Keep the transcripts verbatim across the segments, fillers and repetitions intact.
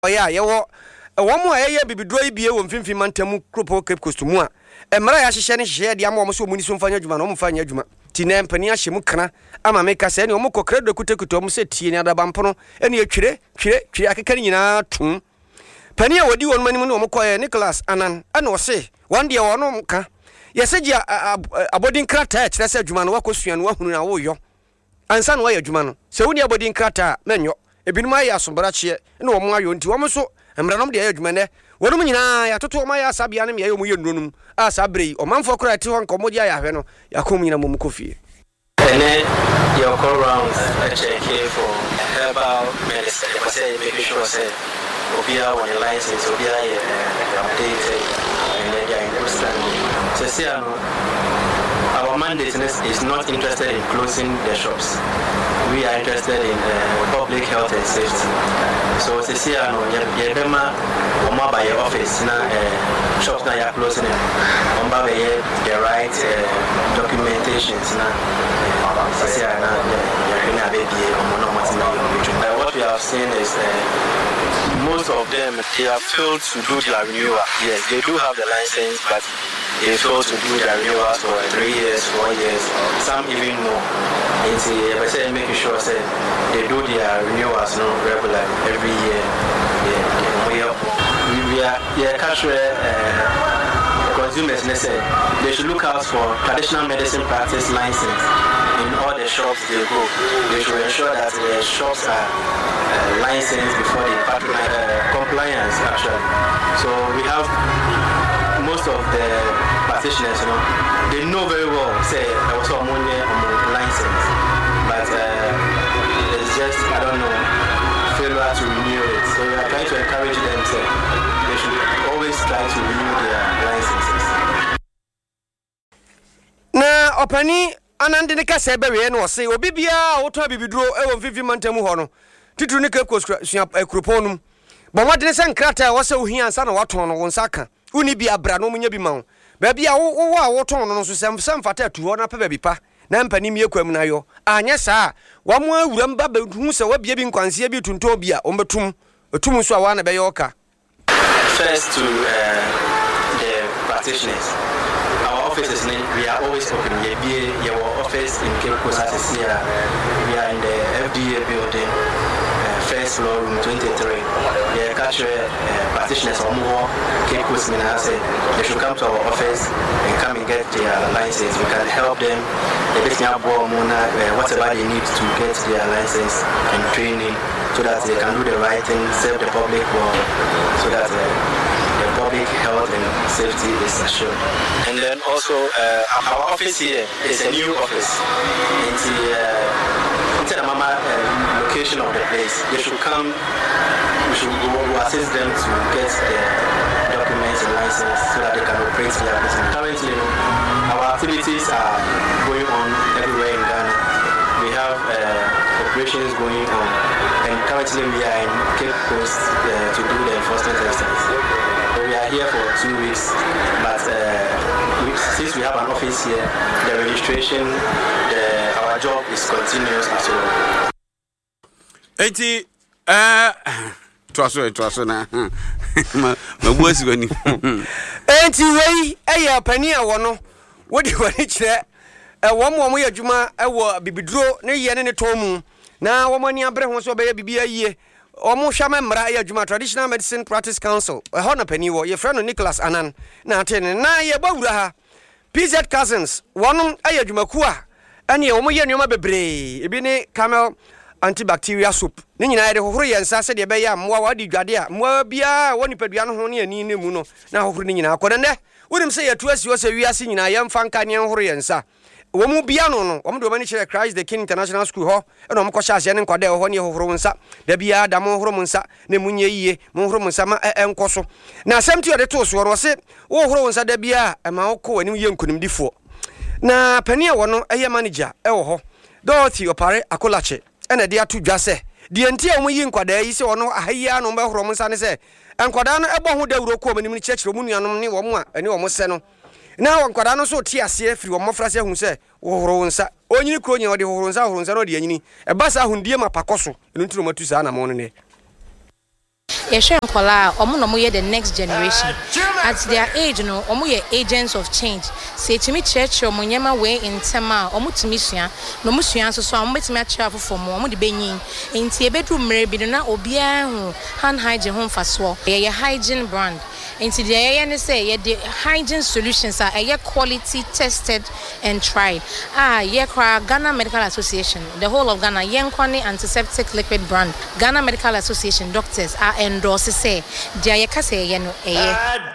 oya yewo womo eye bibidro ibie wo mfimfim mantamu kropo Cape Coast mu a emra ya hyehyɛ ne hyehyɛ de ama omo so omuni so mfanya adwuma no omo mfanya adwuma ti na mpani ahye mu kana ama meka sɛ ne omo kokre do kutekute omo sɛ tie ne adabampo ene atwire twire twire akeka nyina tum pani a wodi won manim ne omo koye Nicholas Anan ana o se wan de wono ka yɛsɛgye abodin krata kyerɛ sɛ adwuma no wakosua no wahunu na wo yo ansa no wayɛ adwuma no sɛ woni abodin krata menyo ebinum ayɛ asombrakye ne omo ayo nti omo so emranom de ayɛ adwuma ne wonum nyina ya toto omo ayɛ asabea ne me ayɛ omo yɛ nunum a sabrei omanfo kora ti hɔ nkomo gya yahwe no yakom nyina mom kofie ene your call rounds a check here for herbal medicine but say make sure say obia when license obia updated and then they are in good standing so say our mandate is not interested in closing the shops. We are interested in uh, public health and safety. So say say no yebema oma by your office na shops na ya closing them omba be the right uh, documentations na say say na ya be be omo no what we have seen is uh, most of them they have failed to do their renewal. Yes, they do have the license, but they fail to do their renewals for three years, four years, some even more. And see, I say making sure say they do their renewals no regularly every year. Yeah, we are we are yeah, casual uh, consumers. They say they should look out for traditional medicine practice license in all the shops they go. They should ensure that the shops are uh, licensed before they patronize uh, compliance actually. So we have most of the practitioners, you know, they know very well, say, I was on one year on license, but uh, it's just, I don't know, failure to renew it. So we are trying to encourage them, say, they should always try to renew their licenses. Na opani anande ne kasa bewe no say obi bia woto bibiduro e wo fifi mantamu ho no titru ne Cape Coast akropon bo modene se nkrata wo se ohia ansa na wato no won saka uni bia bra no munya bi ma wo ba bia wo wo a woto no so sem sem fata tu ho na pa ba bi pa na mpani mi ekwam na yo anya saa wa mo awuram ba ba hu se wa bia bi nkwanse bi tunto bia o metum etum so a wa na be yoka first to uh, the practitioners. Offices, we are always open. We have our office in Cape Coast as here. We are in the F D A building, uh, first floor, room twenty-three. We are capture uh, practitioners or more Cape Coast Minase. They should come to our office and come and get their license. We can help them. The business uh, whatever they need to get their license and training, so that they can do the right thing, serve the public well, so that. Uh, public health and safety is assured. And then also uh, our office here is a new office. It's the uh, instead of mama uh, location of the place. They should come. We should go we'll assist them to get the documents and license so that they can operate their business. Currently, our activities are going on everywhere in Ghana. We have uh, operations going on, and currently we are in Cape Coast uh, to do the enforcement exercise. We are here for two weeks, but uh, we, since we have an office here, the registration, the, our job is continuous as well. eighty, uh, twaso, twaso na, ma, ma buasi wani. eighty way, eh, penny a wano, what do you want to say? A one more way, Juma, I will be bidro, ne yen in the tomu. Now, one money, Abraham was obey be a year. Omo shama mra ya Juma Traditional Medicine Practice Council e ho na pani wo ye friend Nicholas Anan na ten na ye bawura ha P Z Cousins wonum aya Jumaku a ane omo ye nyoma bebre ebi ne camel antibacterial soap ne nyina ye de hohoro ye nsa se de be ya mwa wadi dwade a mwa bia woni padua no ho ne ani ne mu no na hohoro ne nyina akode ne wonim se ye tu asi wo se wiase nyina ye mfa nka ne hohoro ye nsa womu bia no no womu do mani chere Christ the King International School ho e no mko hyase ne nkwade ho ne hohoro nsa da bia da mo hohoro nsa ne munye yiye mo hohoro nsa ma enkoso na asem ti ode to so ro se wo hohoro nsa da bia e ma wokọ ani ye nkunimdifo na pani a wo no eye manager e wo ho Dorothy Opare Akolache e na de atu dwa se de enti a mo yi nkwada yi se wono ahaya no ba hohoro nsa ne se enkwada no e bo ho da wuro ko manim ni chechiro mu nuanom ne wo mo a ani wo mo se no na wankwada no so ti ase afiri wo mofra se hu se wo horo nsa onyini kro nya ode horo nsa horo nsa no de anyini e ba sa hundie mapakoso enu nturo matu sa na mo no ne Yeshe nkola omo no mo ye the next generation. At their age no omo ye agents of change. Say timi church omo nyema we intema omo timi sua no mo sua so so omo betimi a chira fofo mo omo de benyin. Enti ebedu mre bi na obia hu hand hygiene ho mfaso. Ye hygiene brand. Enti the ye ne say ye the hygiene solutions are ye quality tested and tried. Ah ye kra Ghana Medical Association, the whole of Ghana yenkwane antiseptic liquid brand. Ghana Medical Association doctors are endorse say dia ye kase ye no eye.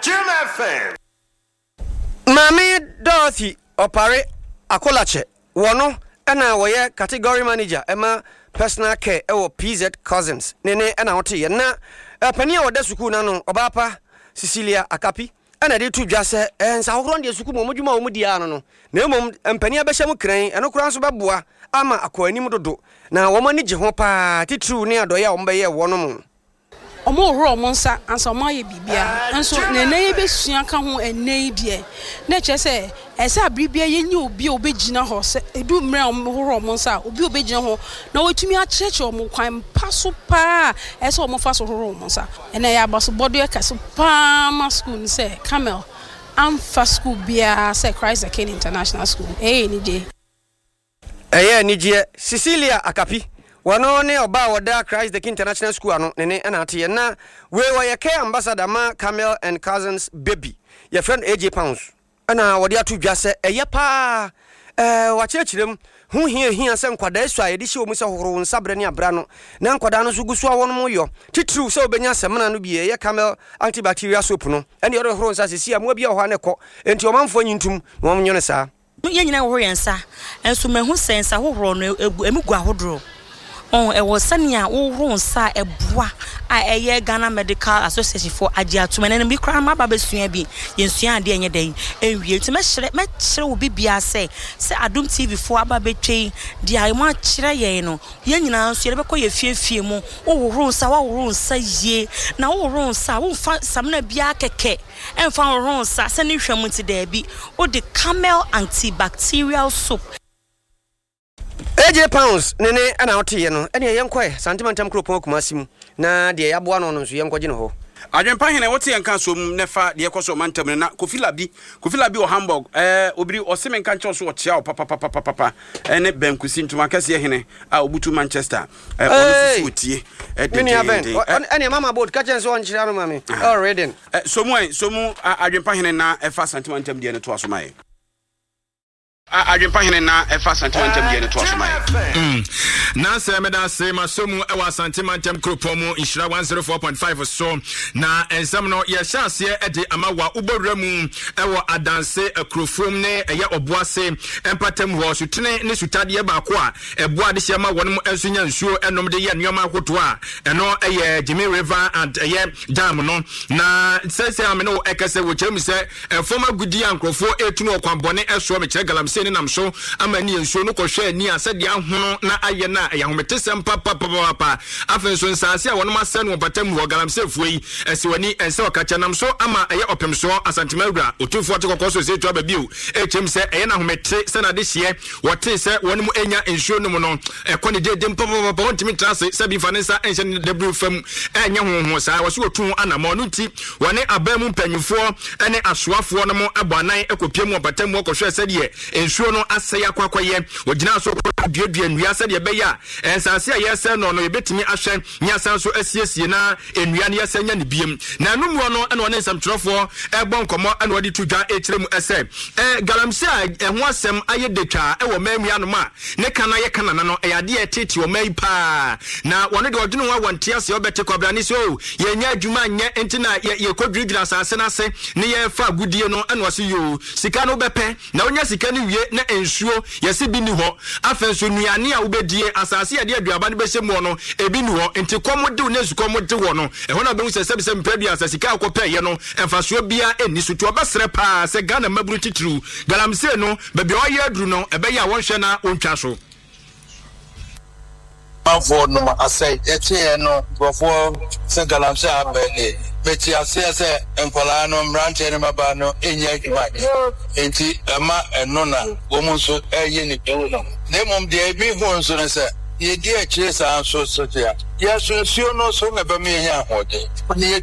Mami Dorothy Opare Akolache wono ena woye category manager ema personal care ewo P Z Cousins nene ena hote ye na pani a woda suku na no obapa Cecilia Akapi ena de tu dwase ensa hokron de suku momodwuma wo mudi ano no na emom mpani abehye mu kran eno kran so beboa ama akwani dodo na wo mani gye ho pa titru ne adoye a wo mbeye wono mu omo horo omo nsa ansa omo ye bibia enso na na ye besua ka ho enei de na che se ese abribia ye nyi obi obegina ho se edu mre omo horo omo nsa obi obegina ho na wotumi a cheche omo kwan paso pa ese omo fa so horo omo nsa ena ya baso bodo e kaso pa ma school se Camel amfa school bia se Christ the King International School eh ni je eh ni je Cecilia Akapi wano ne oba woda Christ the King International School ano nene na ate na we we ke ambassador ma Camel and Cousins baby your friend A J Pounds ana wode atu dwase eye pa eh wa chirechirem hu hia hia se nkwada esu a yede hye omu se horo nsabre ne abra no na nkwada no so gusu awon mo yo titru se obenya semna no bi eye Camel antibacterial soap no ene yoro horo nsa sesi amua bia ho anekọ enti omamfo nyintum no omnyo ne sa ye nyina horo yensa enso mehu sensa horo no emigu ahodro on e was sania wo ronsa eboa a eye Ghana Medical Association for agiatum na bi kra ma ba besua bi yensua ade enye dan enwie ti me hire me hire wo bibia se se Adom T V for aba betwe di ai ma hire ye no ye nyina nso ye beko ye fiefie mu wo ronsa wo ronsa ye na wo ronsa wo fa samna bia keke emfa wo ronsa se ne hwam ti da bi o de Camel antibacterial soap A J Pounds nene ana wote ye no ene yenkwe santimentam kropon kumasimu na de yaboa no no nso yenkwaje no ho adwempa hene wote yenka so nefa de ekoso mantam na kofila bi kofila bi o Hamburg eh obiri oseme nka nche so o chia o papa papa papa papa ene benkusi ntuma kase hene a obutu Manchester eh ono so tie eh de ene mama board ka chen so on chira no mami already eh so mu so mu adwempa hene na efa santimentam de ne to asomai adwempa hene na efa santimentem de ne to asomai mm na se me da se masomu e wa santimentem kropomu inshira one oh four point five so na ensam no ye chance e de amawa ubowramu e wo adanse akrofom ne eye oboase empatem ho sutene ne sutade ba ko a eboa de hye ma wonom ensunya nsuo enom de ye nneoma akoto a eno eye Jimmy River and eye dam no na sese amene wo ekase wo chemu se enfoma gudi ankrofo etunu okwambone eso me kire galam se ni nam so amani ensuo no kohwe ani asede ahono na aye na ayahomete papa papa papa afen so nsase a wonom asenu opatam wo galam se fuyi esi wani ense okacha nam so ama eye opem so asantemawura otumfo atekoko so se tu ababiu echem se eye na homete se na de hye wote se wonom enya ensuo no no ekone de de papa papa wontimi trase se bi fanesa ense ne debru fam enya honho sa wo so otun anamo no ti wone abamu mpanyifo ene asoafo no mo aboanan ekopiem opatam wo kohwe se de ensuo no asaya kwakwaye wogina so duadua nnua se de beya ensase a yese no no yebetimi ahwe nyasan so asiesie na ennua ne yesanya ne biem na numro no ene wone nsɛmtrofo ebon komo ene wodi tudwa ekirem ese eh galamse a eho asɛm aye detwa ewo mamua no ma ne kana ye kana no eyade etete o mai pa na wone de odwene wa wonte ase obete kwabra ne so yenya adwuma nya enti na ye kodwidwira asase na se ne ye fa gudie no ene wose yo sika no bepe na onya sika ne wie na ensuo yesi bi ni ho afen so nuane a wobedie asase ade aduaba ne behye mu no ebi ni ho enti komode wo nesu komode wo no eho na behu se sebise mpadu asase sika akopɛ ye no emfaso bia eni so to obasre pa se Ghana maburu titru galamse no baabi oye aduru no ebeya wonhwe na ontwa so for no asay etie no before se galamse abele beti ase se enkola no mrante ne maba no enya adwuma enti ema eno na wo mu so eye ni pewo no ne mom de bi ho nso ne se ye dear chase and so so dear. Yes, you no so never me.